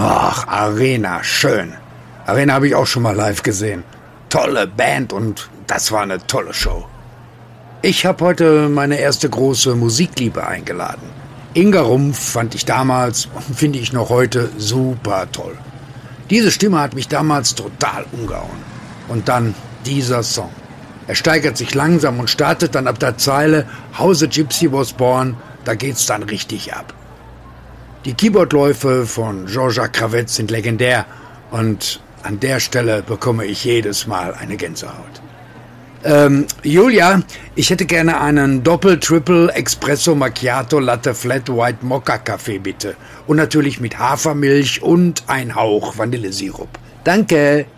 Ach, Arena, schön. Arena habe ich auch schon mal live gesehen. Tolle Band und das war eine tolle Show. Ich habe heute meine erste große Musikliebe eingeladen. Inga Rumpf fand ich damals und finde ich noch heute super toll. Diese Stimme hat mich damals total umgehauen. Und dann dieser Song. Er steigert sich langsam und startet dann ab der Zeile How the Gypsy was born, da geht's dann richtig ab. Die Keyboardläufe von Jean-Jacques Kravetz sind legendär und an der Stelle bekomme ich jedes Mal eine Gänsehaut. Julia, ich hätte gerne einen Doppel-Triple Espresso Macchiato Latte Flat White Mocha Kaffee bitte. Und natürlich mit Hafermilch und ein Hauch Vanillesirup. Danke.